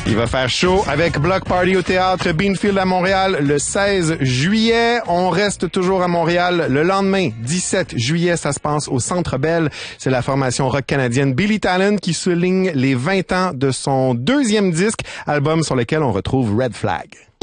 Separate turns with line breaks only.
Il va faire chaud avec Block Party au théâtre Beanfield à Montréal le 16 juillet. On reste toujours à Montréal le lendemain, 17 juillet. Ça se passe au Centre Bell. C'est la formation rock canadienne Billy Talent qui souligne les 20 ans de son deuxième disque, album sur lequel on retrouve Red Flag.